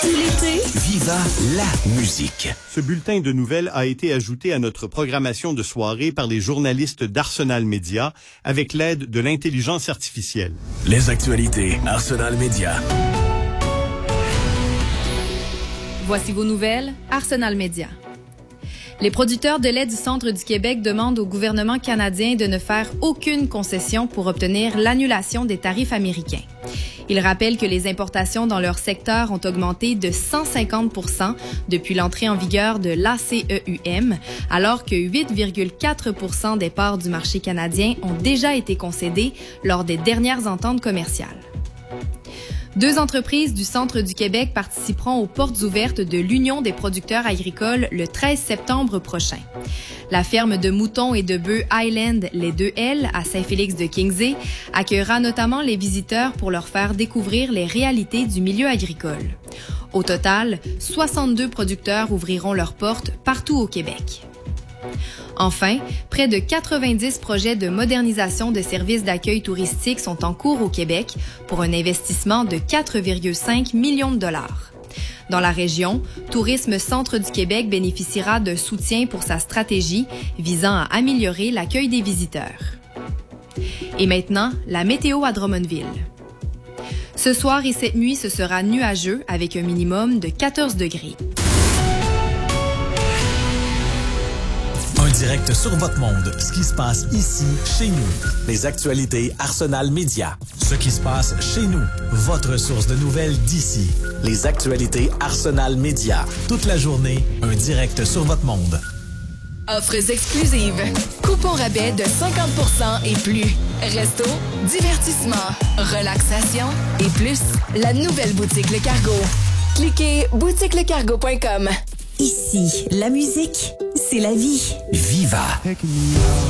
Tout l'été, Viva la musique. Ce bulletin de nouvelles a été ajouté à notre programmation de soirée par les journalistes d'Arsenal Media avec l'aide de l'intelligence artificielle. Les actualités Arsenal Media. Voici vos nouvelles, Arsenal Media. Les producteurs de lait du centre du Québec demandent au gouvernement canadien de ne faire aucune concession pour obtenir l'annulation des tarifs américains. Ils rappellent que les importations dans leur secteur ont augmenté de 150 % depuis l'entrée en vigueur de l'ACEUM, alors que 8,4 % des parts du marché canadien ont déjà été concédées lors des dernières ententes commerciales. 2 entreprises du centre du Québec participeront aux portes ouvertes de l'Union des producteurs agricoles le 13 septembre prochain. La ferme de moutons et de bœufs Highland, les 2L, à Saint-Félix-de-Kingsey, accueillera notamment les visiteurs pour leur faire découvrir les réalités du milieu agricole. Au total, 62 producteurs ouvriront leurs portes partout au Québec. Enfin, près de 90 projets de modernisation de services d'accueil touristique sont en cours au Québec pour un investissement de 4,5 millions de dollars. Dans la région, Tourisme Centre du Québec bénéficiera d'un soutien pour sa stratégie visant à améliorer l'accueil des visiteurs. Et maintenant, la météo à Drummondville. Ce soir et cette nuit, ce sera nuageux avec un minimum de 14 degrés. Direct sur votre monde, ce qui se passe ici, chez nous. Les actualités Arsenal Media. Ce qui se passe chez nous. Votre source de nouvelles d'ici. Les actualités Arsenal Media. Toute la journée, un direct sur votre monde. offres exclusives. Coupons rabais de 50 % et plus. Resto, divertissement, relaxation et plus. La nouvelle boutique Le Cargo. Cliquez boutiquelecargo.com. Ici, la musique, c'est la vie. Viva!